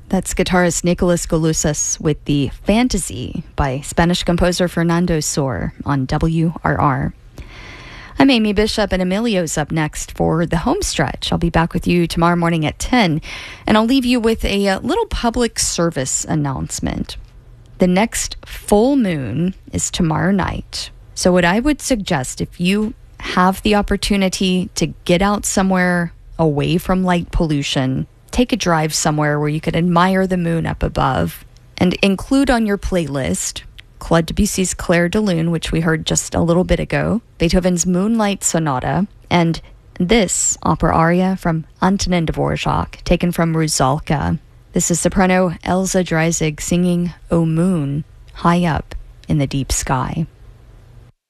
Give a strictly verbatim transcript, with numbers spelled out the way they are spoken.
That's guitarist Nicolas Goulousas with the Fantasy by Spanish composer Fernando Sor on W R R. I'm Amy Bishop, and Emilio's up next for the home stretch. I'll be back with you tomorrow morning at ten, and I'll leave you with a, a little public service announcement. The next full moon is tomorrow night. So what I would suggest, if you have the opportunity to get out somewhere away from light pollution, take a drive somewhere where you could admire the moon up above, and include on your playlist Claude Debussy's Clair de Lune, which we heard just a little bit ago, Beethoven's Moonlight Sonata, and this opera aria from Antonin Dvorak, taken from Rusalka. This is soprano Elsa Dreisig singing O Moon, High Up in the Deep Sky.